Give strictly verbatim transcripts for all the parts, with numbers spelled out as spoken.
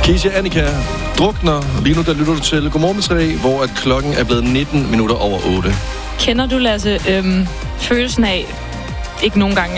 Kisha Annika drukner. Lige nu der lytter du til Godmorgen med tre, hvor at klokken er blevet nitten minutter over otte. Kender du, Lasse, øhm, følelsen af, ikke nogen gange,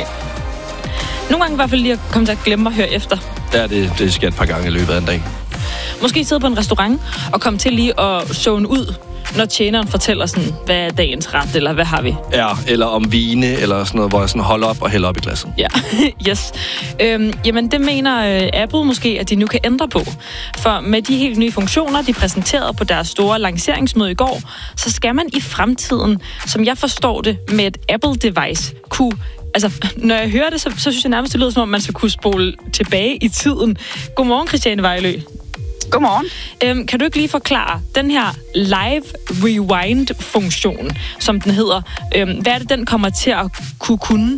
nogle gange i hvert fald lige at komme til at glemme at høre efter? Ja, det, det sker et par gange i løbet af en dag. Måske sidde på en restaurant og komme til lige at zone ud, når tjeneren fortæller sådan, hvad er dagens ret, eller hvad har vi? Ja, eller om vine, eller sådan noget, hvor jeg sådan holder op og hælder op i glasset. Ja, yes. Øhm, jamen, det mener øh, Apple måske, at de nu kan ændre på. For med de helt nye funktioner, de præsenterede på deres store lanceringsmøde i går, så skal man i fremtiden, som jeg forstår det, med et Apple-device kunne... Altså, når jeg hører det, så, så synes jeg nærmest, det lyder som om, man skal kunne spole tilbage i tiden. Godmorgen, Christiane Vejlø. Godmorgen. Øhm, kan du ikke lige forklare den her live rewind-funktion, som den hedder? Øhm, hvad er det, den kommer til at kunne kunne?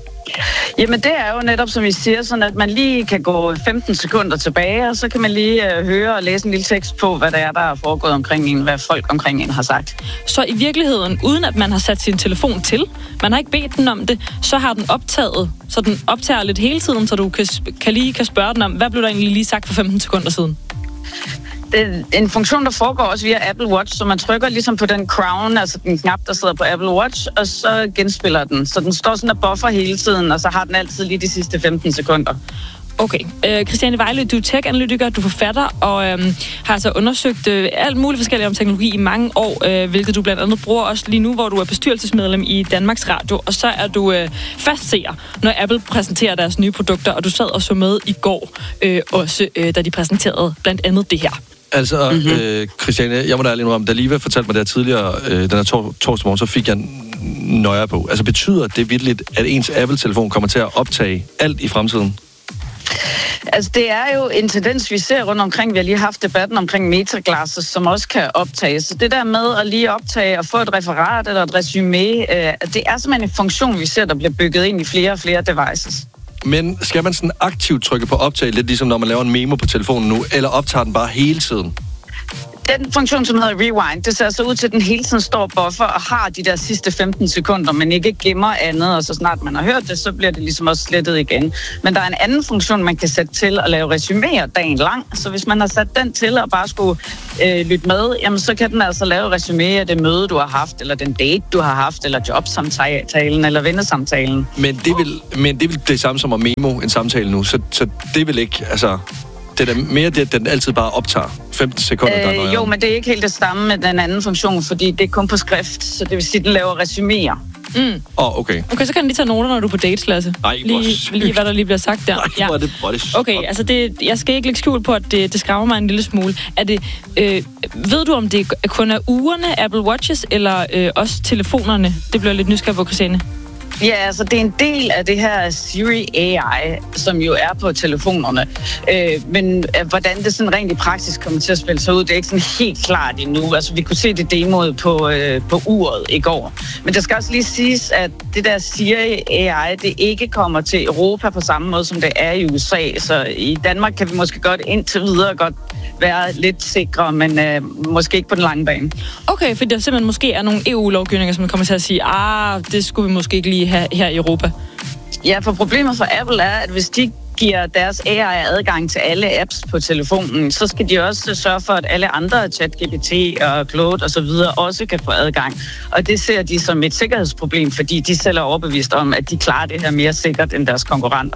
Jamen det er jo netop, som vi siger, sådan at man lige kan gå femten sekunder tilbage, og så kan man lige uh, høre og læse en lille tekst på, hvad der er, der er foregået omkring en, hvad folk omkring en har sagt. Så i virkeligheden, uden at man har sat sin telefon til, man har ikke bedt den om det, så har den optaget, så den optager lidt hele tiden, så du kan, kan lige kan spørge den om, hvad blev der egentlig lige sagt for femten sekunder siden? Det er en funktion, der foregår også via Apple Watch, så man trykker ligesom på den crown, altså den knap, der sidder på Apple Watch, og så genspiller den. Så den står sådan og buffer hele tiden, og så har den altid lige de sidste femten sekunder. Okay. Øh, Christiane Vejlø, du er tech-analytiker, du er forfatter, og øhm, har altså undersøgt øh, alt muligt forskelligt om teknologi i mange år, øh, hvilket du blandt andet bruger også lige nu, hvor du er bestyrelsesmedlem i Danmarks Radio, og så er du øh, fastseer, når Apple præsenterer deres nye produkter, og du sad og så med i går øh, også, øh, da de præsenterede blandt andet det her. Altså, mm-hmm. øh, Christiane, jeg må da ærlig nu om, da Liva fortalte mig det her tidligere, øh, den her tor- torsdag morgen, så fik jeg nøje på. Altså, betyder det vitterligt, at ens Apple-telefon kommer til at optage alt i fremtiden? Altså, det er jo en tendens, vi ser rundt omkring. Vi har lige haft debatten omkring metaglasses, som også kan optages. Så det der med at lige optage og få et referat eller et resume, øh, det er simpelthen en funktion, vi ser, der bliver bygget ind i flere og flere devices. Men skal man sådan aktivt trykke på optag, lidt ligesom når man laver en memo på telefonen nu, eller optager den bare hele tiden? Den funktion, som hedder rewind, det ser så ud til, at den hele tiden står buffer og har de der sidste femten sekunder, men ikke gemmer andet, og så snart man har hørt det, så bliver det ligesom også slettet igen. Men der er en anden funktion, man kan sætte til at lave resuméer dagen lang, så hvis man har sat den til og bare skulle øh, lytte med, jamen så kan den altså lave resumé af det møde, du har haft, eller den date, du har haft, eller jobsamtalen, eller vennesamtalen. Men det vil, men det vil det samme som at memo en samtale nu, så, så det vil ikke, altså... Det er mere det, at den altid bare optager femten sekunder. Øh, der er jo, men det er ikke helt det samme med den anden funktion, fordi det er kun på skrift, så det vil sige, at den laver resuméer. Mm. Åh, oh, okay. Okay, så kan den lige tage noter, når du er på dates, Lasse. Nej, lige, lige hvad der lige bliver sagt der. Nej, ja. hvor er det, hvor er det okay, altså det, jeg skal ikke lægge skjul på, at det, det skræmmer mig en lille smule. Er det, øh, ved du, om det kun er ugerne, Apple Watches, eller øh, også telefonerne? Det bliver lidt nysgerrig på, Christiane. Ja, altså det er en del af det her Siri A I, som jo er på telefonerne. Øh, men øh, hvordan det sådan rent i praksis kommer til at spille sig ud, det er ikke sådan helt klart endnu. Altså vi kunne se det demoet på, øh, på uret i går. Men der skal også lige siges, at det der Siri A I, det ikke kommer til Europa på samme måde, som det er i U S A. Så i Danmark kan vi måske godt indtil videre godt være lidt sikre, men øh, måske ikke på den lange bane. Okay, for der simpelthen måske er nogle E U-lovgivninger, som kommer til at sige, ah, det skulle vi måske ikke lige have her i Europa. Ja, for problemet for Apple er, at hvis de giver deres A I adgang til alle apps på telefonen, så skal de også sørge for, at alle andre ChatGPT og Claude og så videre også kan få adgang. Og det ser de som et sikkerhedsproblem, fordi de selv er overbevist om, at de klarer det her mere sikkert end deres konkurrenter.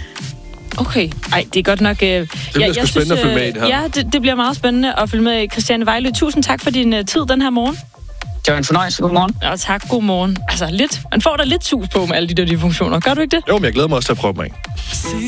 Okay, ej, det er godt nok... Øh, det bliver ja, sgu spændende synes, at følge med i det her. Ja, det, det bliver meget spændende at følge med. Christiane Vejlø, tusind tak for din uh, tid den her morgen. Det var en fornøjelse. Godmorgen. Ja, tak. Godmorgen. Altså lidt, man får da lidt sus på med alle de der de funktioner. Gør du ikke det? Jo, men jeg glæder mig også til at prøve mig.